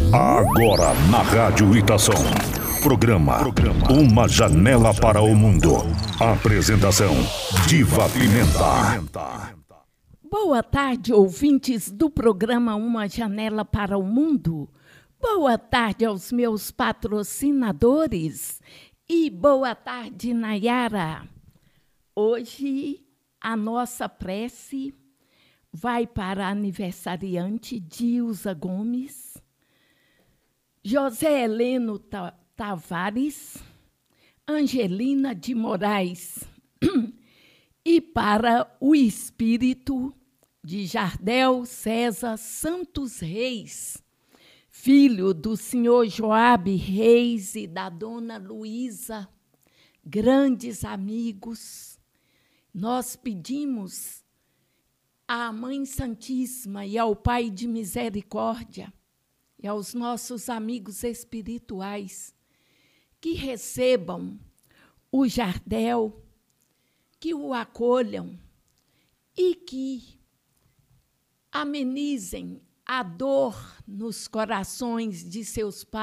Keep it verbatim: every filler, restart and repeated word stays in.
Agora na Rádio Itação. Programa, Programa Uma Janela para o Mundo. Apresentação Diva Pimenta. Boa tarde, ouvintes do programa Uma Janela para o Mundo. Boa tarde aos meus patrocinadores. E boa tarde, Nayara. Hoje a nossa prece vai para a aniversariante Dilza Gomes, José Heleno Ta- Tavares, Angelina de Moraes e para o espírito de Jardel César Santos Reis, filho do senhor Joabe Reis e da dona Luísa, grandes amigos. Nós pedimos à Mãe Santíssima e ao Pai de Misericórdia e aos nossos amigos espirituais que recebam o Jardel, que o acolham e que amenizem a dor nos corações de seus pais,